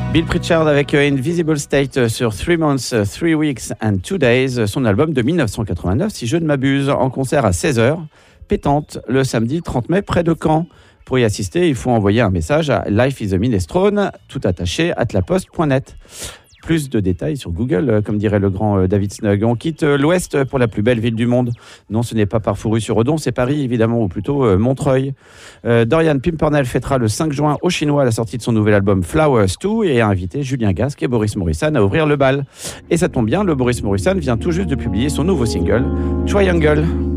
Bill Pritchard avec Invisible State sur 3 Months, 3 Weeks and 2 Days, son album de 1989, si je ne m'abuse, en concert à 16h, pétante, le samedi 30 mai, près de Caen. Pour y assister, il faut envoyer un message à lifeisaminestrone, tout attaché, @laposte.net. Plus de détails sur Google, comme dirait le grand David Snug. On quitte l'Ouest pour la plus belle ville du monde. Non, ce n'est pas Parfouru-sur-Odon, c'est Paris, évidemment, ou plutôt Montreuil. Dorian Pimpernel fêtera le 5 juin au Chinois la sortie de son nouvel album Flowers 2 et a invité Julien Gasque et Boris Morrison à ouvrir le bal. Et ça tombe bien, le Boris Morrison vient tout juste de publier son nouveau single, Triangle.